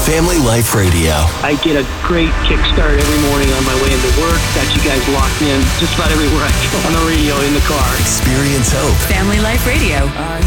Family Life Radio. I get a great kickstart every morning on my way into work. Got you guys locked in just about everywhere I go on the radio, in the car. Experience hope. Family Life Radio.